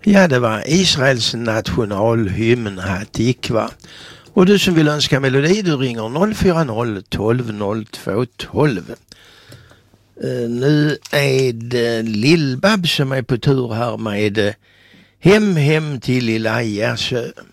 Ja, det var Israels nationalhymn Hatikva. Och du som vill önska melodi, du ringer 040 12 02 12. Nu är det Lill-Babs som är på tur här med Hem till lilla Gärsö.